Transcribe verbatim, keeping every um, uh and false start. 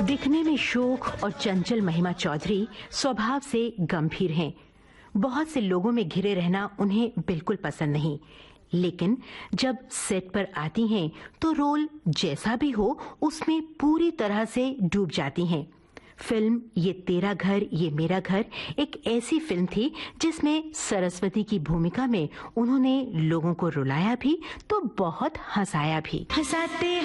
दिखने में शोख और चंचल महिमा चौधरी स्वभाव से गंभीर हैं। बहुत से लोगों में घिरे रहना उन्हें बिल्कुल पसंद नहीं, लेकिन जब सेट पर आती हैं तो रोल जैसा भी हो उसमें पूरी तरह से डूब जाती हैं। फिल्म ये तेरा घर ये मेरा घर एक ऐसी फिल्म थी जिसमें सरस्वती की भूमिका में उन्होंने लोगों को रुलाया भी तो बहुत हंसाया भी। हंसाते